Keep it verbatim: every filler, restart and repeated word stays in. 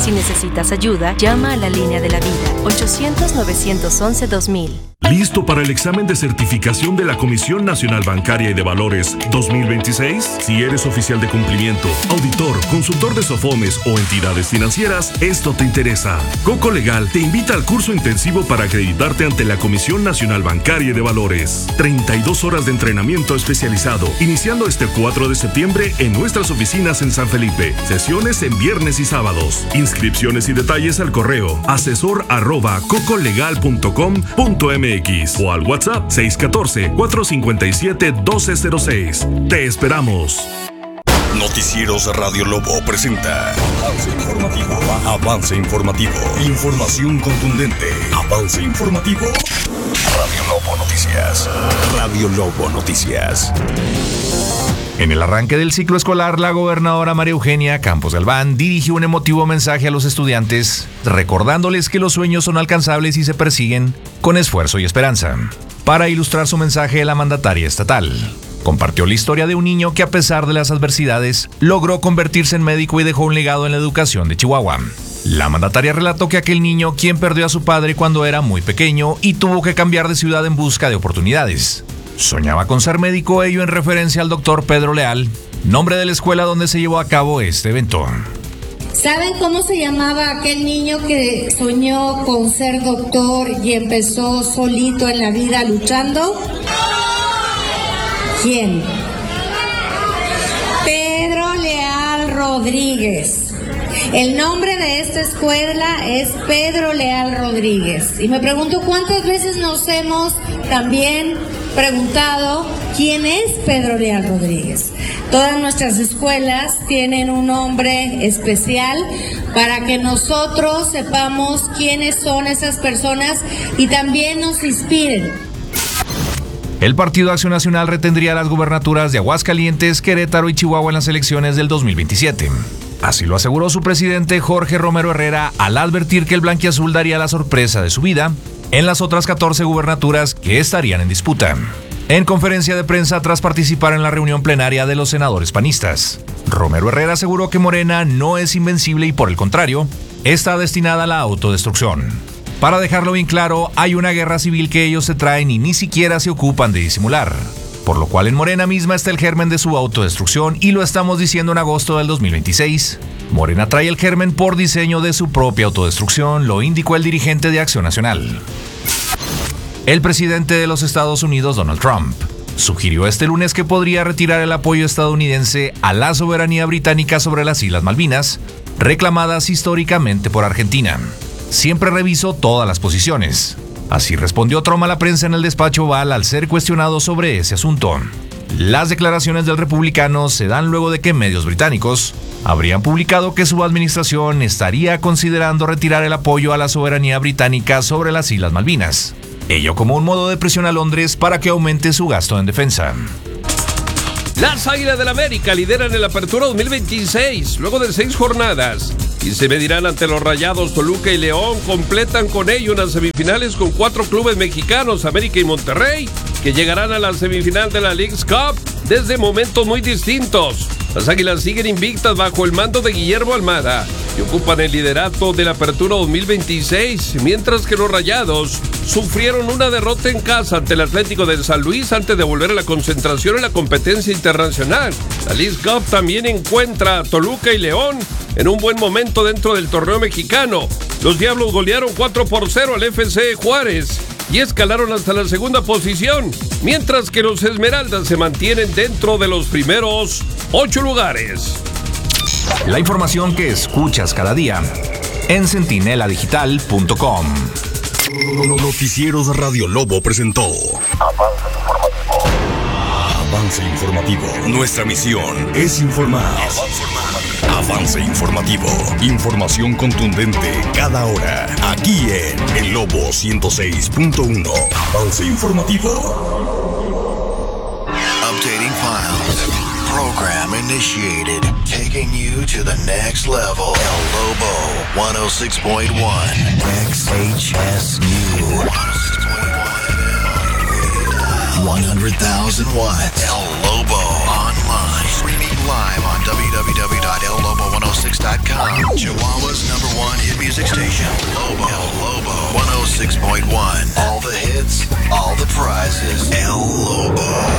Si necesitas ayuda, llama a la línea de la vida, ochocientos, novecientos once, dos mil. ¿Listo para el examen de certificación de la Comisión Nacional Bancaria y de Valores dos mil veintiséis? Si eres oficial de cumplimiento, auditor, consultor de SOFOMES o entidades financieras, esto te interesa. Coco Legal te invita al curso intensivo para acreditarte ante la Comisión Nacional Bancaria y de Valores. treinta y dos horas de entrenamiento especializado, iniciando este cuatro de septiembre en nuestras oficinas en San Felipe. Sesiones en viernes y sábados. Inscripciones y detalles al correo asesor arroba cocolegal punto com punto m x o al WhatsApp seis uno cuatro, cuatro cinco siete, uno dos cero seis. Te esperamos. Noticieros Radio Lobo presenta Avance Informativo. Avance Informativo. Información contundente. Avance Informativo. Radio Lobo Noticias. Radio Lobo Noticias. En el arranque del ciclo escolar, la gobernadora María Eugenia Campos Galván dirigió un emotivo mensaje a los estudiantes, recordándoles que los sueños son alcanzables y se persiguen con esfuerzo y esperanza. Para ilustrar su mensaje, la mandataria estatal compartió la historia de un niño que, a pesar de las adversidades, logró convertirse en médico y dejó un legado en la educación de Chihuahua. La mandataria relató que aquel niño, quien perdió a su padre cuando era muy pequeño y tuvo que cambiar de ciudad en busca de oportunidades, soñaba con ser médico, ello en referencia al doctor Pedro Leal, nombre de la escuela donde se llevó a cabo este evento. ¿Saben cómo se llamaba aquel niño que soñó con ser doctor y empezó solito en la vida luchando? ¿Quién? Pedro Leal Rodríguez. El nombre de esta escuela es Pedro Leal Rodríguez. Y me pregunto cuántas veces nos hemos también preguntado quién es Pedro Leal Rodríguez. Todas nuestras escuelas tienen un nombre especial para que nosotros sepamos quiénes son esas personas y también nos inspiren. El Partido Acción Nacional retendría las gubernaturas de Aguascalientes, Querétaro y Chihuahua en las elecciones del dos mil veintisiete. Así lo aseguró su presidente Jorge Romero Herrera al advertir que el blanquiazul daría la sorpresa de su vida en las otras catorce gubernaturas que estarían en disputa. En conferencia de prensa tras participar en la reunión plenaria de los senadores panistas, Romero Herrera aseguró que Morena no es invencible y, por el contrario, está destinada a la autodestrucción. Para dejarlo bien claro, hay una guerra civil que ellos se traen y ni siquiera se ocupan de disimular, por lo cual en Morena misma está el germen de su autodestrucción y lo estamos diciendo en agosto del dos mil veintiséis. Morena trae el germen por diseño de su propia autodestrucción, lo indicó el dirigente de Acción Nacional. El presidente de los Estados Unidos, Donald Trump, sugirió este lunes que podría retirar el apoyo estadounidense a la soberanía británica sobre las Islas Malvinas, reclamadas históricamente por Argentina. Siempre revisó todas las posiciones. Así respondió Trump a la prensa en el despacho Oval al ser cuestionado sobre ese asunto. Las declaraciones del republicano se dan luego de que medios británicos habrían publicado que su administración estaría considerando retirar el apoyo a la soberanía británica sobre las Islas Malvinas, ello como un modo de presión a Londres para que aumente su gasto en defensa. Las Águilas del América lideran el Apertura dos mil veintiséis luego de seis jornadas y se medirán ante los Rayados. Toluca y León completan con ello unas semifinales con cuatro clubes mexicanos, América y Monterrey, que llegarán a la semifinal de la Leagues Cup desde momentos muy distintos. Las Águilas siguen invictas bajo el mando de Guillermo Almada y ocupan el liderato de la Apertura dos mil veintiséis, mientras que los Rayados sufrieron una derrota en casa ante el Atlético de San Luis antes de volver a la concentración en la competencia internacional. La Leagues Cup también encuentra a Toluca y León en un buen momento dentro del torneo mexicano. Los Diablos golearon cuatro por cero al F C Juárez y escalaron hasta la segunda posición, mientras que los Esmeraldas se mantienen dentro de los primeros ocho lugares. La información que escuchas cada día en centinela digital punto com. Noticieros Radio Lobo presentó Avance Informativo. Avance Informativo. Nuestra misión es informar. Avance Informativo. Información contundente cada hora. Aquí en El Lobo ciento seis punto uno. Avance Informativo. Updating files. Program initiated. Taking you to the next level. El Lobo one oh six point one. X H S U. one hundred thousand watts. El Lobo online. Streaming live on w w w dot el lobo one oh six dot com. Chihuahua's number one music station. Lobo. El Lobo. one oh six point one. All the hits, all the prizes. El Lobo.